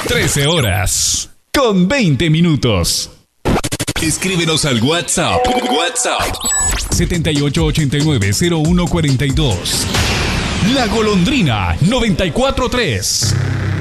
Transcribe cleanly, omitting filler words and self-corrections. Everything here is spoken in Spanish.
13 horas con 20 minutos. Escríbenos al WhatsApp. 7889-0142. La Golondrina 943.